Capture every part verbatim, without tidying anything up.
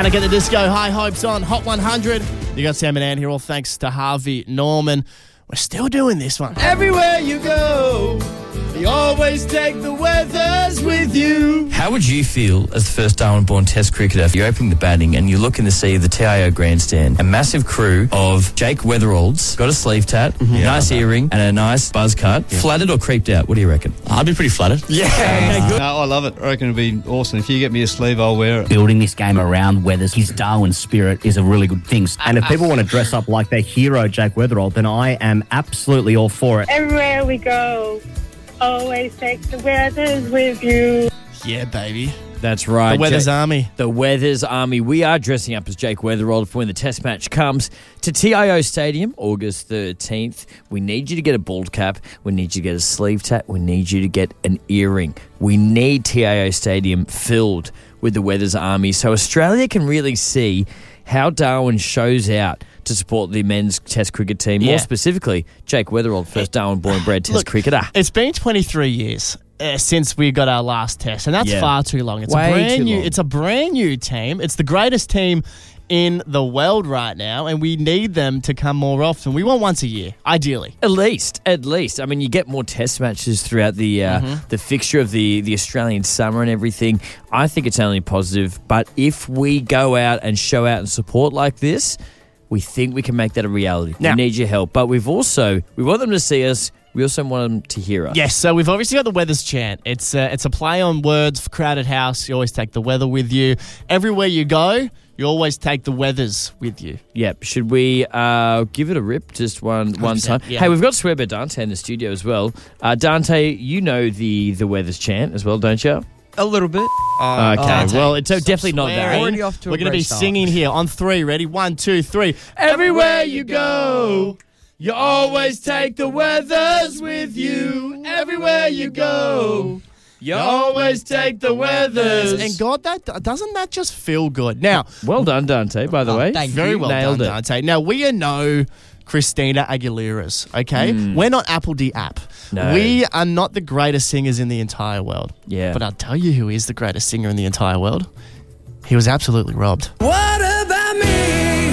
Panic at the Disco, High Hopes on Hot one hundred. You got Sam and Ann here, all thanks to Harvey Norman. We're still doing this one. Everywhere you go, you always take the weathers with you. How would you feel as the first Darwin-born Test cricketer? You're opening the batting and you look in the sea of the T I O grandstand. A massive crew of Jake Weatheralds, got a sleeve tat, mm-hmm. yeah, nice earring and a nice buzz cut. Yeah. Flattered or creeped out? What do you reckon? I'd be pretty flattered. Yeah. Okay, good. No, I love it. I reckon it'd be awesome. If you get me a sleeve, I'll wear it. Building this game around Weathers, his Darwin spirit is a really good thing. And if people want to dress up like their hero, Jake Weatherald, then I am absolutely all for it. Everywhere we go, always take the Weathers with you. Yeah, baby. That's right. The Weathers Jake, Army. The Weathers Army. We are dressing up as Jake Weatherald for when the test match comes to T I O Stadium, August thirteenth. We need you to get a bald cap. We need you to get a sleeve tat. We need you to get an earring. We need T I O Stadium filled with the Weathers Army so Australia can really see how Darwin shows out to support the men's Test cricket team. Yeah. More specifically, Jake Weatherald, first Darwin-born and bred Test Look, cricketer. It's been twenty-three years uh, since we got our last Test, and that's Yeah. far too long. It's Way a brand too new. long. It's a brand new team. It's the greatest team in the world right now, and we need them to come more often. We want once a year, ideally. At least, at least. I mean, you get more test matches throughout the uh, Mm-hmm. the fixture of the, the Australian summer and everything. I think it's only positive. But if we go out and show out and support like this, we think we can make that a reality. Now- we need your help. But we've also, we want them to see us. We also want them to hear us. Yes, so we've obviously got the Weathers chant. It's uh, it's a play on words for Crowded House. You always take the weather with you. Everywhere you go, you always take the Weathers with you. Yep. Should we uh, give it a rip just one one time? yeah. Hey, we've got Swearbear Dante in the studio as well. Uh, Dante, you know the, the Weathers chant as well, don't you? A little bit. Uh, okay, Dante, well, it's stop definitely not swearing. that. Already off to a We're going to great be start. singing here on three. Ready? One, two, three. Everywhere you go, you always take the Weathers with you. Everywhere you go, you always take the Weathers. And God, that doesn't that just feel good? Now, Well done, Dante, by the Oh, way. thank very you. well Nailed done, it. Dante. Now, we are no Christina Aguilera's, okay? We're not Apple D App. No. We are not the greatest singers in the entire world. Yeah. But I'll tell you who is the greatest singer in the entire world. He was absolutely robbed. What about me?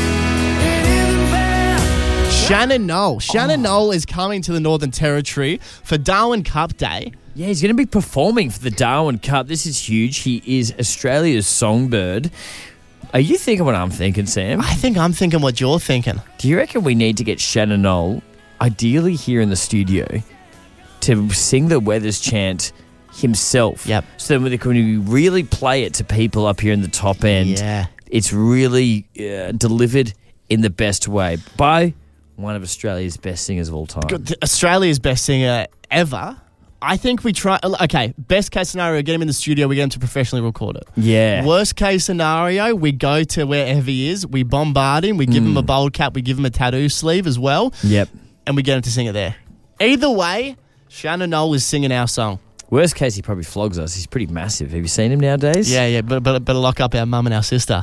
It isn't fair. Shannon Knoll. Shannon Knoll is coming to the Northern Territory for Darwin Cup Day. Yeah, he's going to be performing for the Darwin Cup. This is huge. He is Australia's songbird. Are you thinking what I'm thinking, Sam? I think I'm thinking what you're thinking. Do you reckon we need to get Shannon Knoll, ideally here in the studio, to sing the Weathers chant himself? Yep. So that when we really play it to people up here in the top end, Yeah. it's really uh, delivered in the best way by one of Australia's best singers of all time. Good. Australia's best singer ever. I think we try... Okay, best case scenario, get him in the studio, we get him to professionally record it. Yeah. Worst case scenario, we go to wherever he is, we bombard him, we give him a bold cap, we give him a tattoo sleeve as well, Yep. and we get him to sing it there. Either way, Shannon Knoll is singing our song. Worst case, he probably flogs us. He's pretty massive. Have you seen him nowadays? Yeah, yeah, but but better lock up our mum and our sister.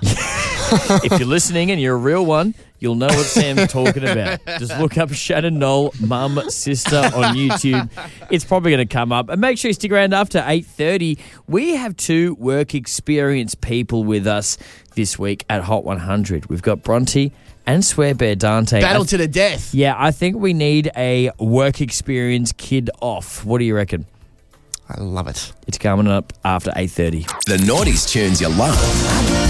If you're listening and you're a real one, you'll know what Sam's talking about. Just look up Shannon Knoll, mum, sister on YouTube. It's probably going to come up. And make sure you stick around after eight thirty. We have two work experience people with us this week at Hot one hundred. We've got Bronte and Swearbear Dante. Battle I th- to the death. Yeah, I think we need a work experience kid off. What do you reckon? I love it. It's coming up after eight thirty. The noughties tunes you love.